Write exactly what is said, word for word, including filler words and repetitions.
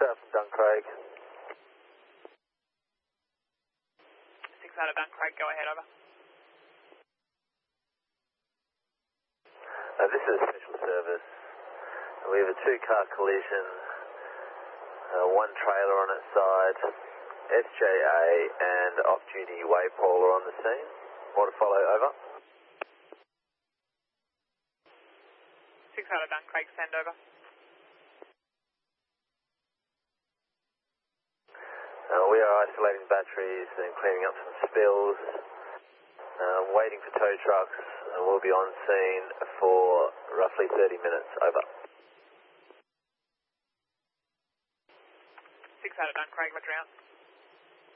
out from Duncraig. six out of Duncraig, go ahead, over. Uh, this is special service. We have a two-car collision, uh, one trailer on its side, S J A and off-duty waypoler on the scene. More to follow, over. six out of Duncraig, send over. Uh, we are isolating batteries and cleaning up some spills. Uh, waiting for tow trucks, and we'll be on scene for roughly thirty minutes, over. six out of Duncraig, roger out.